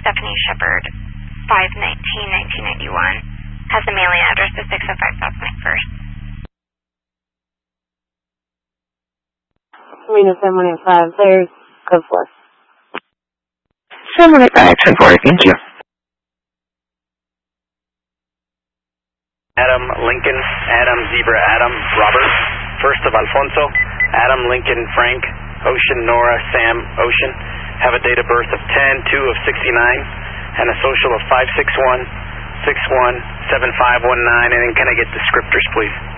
Stephanie Shepard, 5/19/1991. Has the mailing address of 605 South 21st. Serena 715, there's code 4. 715, 10-4, thank you. Adam, Lincoln, Adam, Zebra, Adam, Robert, first of Alfonso, Adam, Lincoln, Frank, Ocean, Nora, Sam, Ocean, have a date of birth of 10/2/69, and a social of 561-617519, and then can I get descriptors, please?